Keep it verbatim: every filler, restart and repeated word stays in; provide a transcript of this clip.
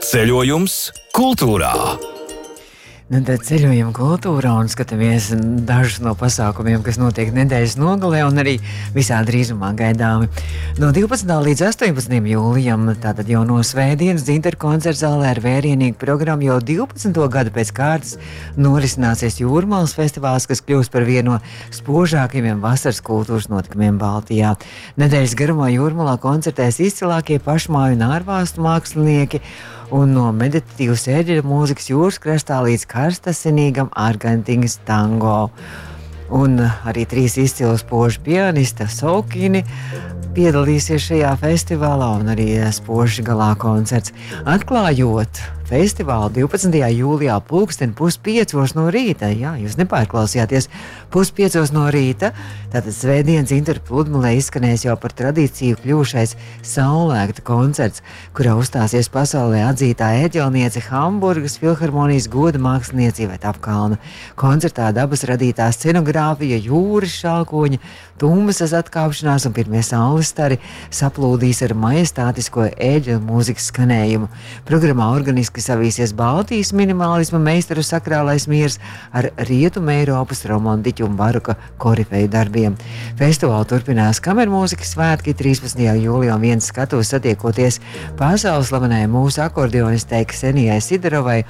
Ceļojums kultūrā. Nu, tad ceļojam kultūrā un skatāmies dažus no pasākumiem, kas notiek nedēļas nogalē un arī visā drīzumā gaidāmi. No divpadsmitā līdz astoņpadsmitajam jūlijam, tātad jau no svētdienas, Dzintaru koncerta zālē ar vērienīgu programmu jau divpadsmito gadu pēc kārtas norisināsies Jūrmalas festivāls, kas kļūst par vienu no spožākajiem vasaras kultūras notikumiem Baltijā. Nedēļas garumā Jūrmalā koncertēs izcilākie pašmāju un ārvalstu mākslinieki, un no meditatīvas ērģeļa mūzikas jūras krastā līdz karstasinīgam Argentīnas tango. Un arī trīs izcilas spožu pianisti Saukini piedalīsies šajā festivālā un arī spožu galā koncerts. Atklājot festivālu divpadsmitajā jūlijā pulksten puspiecos no rīta, jā, jūs nepārklausījāties, puspiecos no rīta, tātad svētdien Dzintaru pludmalē izskanēs jau par tradīciju kļūšais saulēkta koncerts, kurā uzstāsies pasaulē atzītā ērģelniece Hamburgas filharmonijas goda māksliniece Iveta Apkalna. Koncertā dabas radītā scenogrāfija, jūras šalkoņa, tumbasas atkāpšanās un pirmie saules stari saplūdīs ar majestātisko ērģeļu mūzikas skanējumu. Programmā organiski savīsies Baltijas minimālisma meistaru sakrālais miers ar Rietumu Eiropas romantiķu un baroka korifeju darbiem. Festivālu turpinās kamermūzikas svētki trīspadsmitajā jūlijā un viens skatuves satiekoties pasaules slavenai mūsu akordeonistei Ksenijai Sidorovai